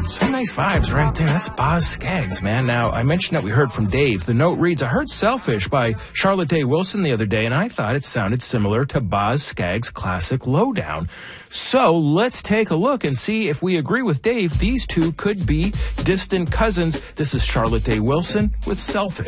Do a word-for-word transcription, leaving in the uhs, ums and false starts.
Some nice vibes right there. That's Boz Scaggs, man. Now, I mentioned that we heard from Dave. The note reads, I heard Selfish by Charlotte Day Wilson the other day, and I thought it sounded similar to Boz Scaggs' classic Lowdown. So let's take a look and see if we agree with Dave. These two could be distant cousins. This is Charlotte Day Wilson with Selfish.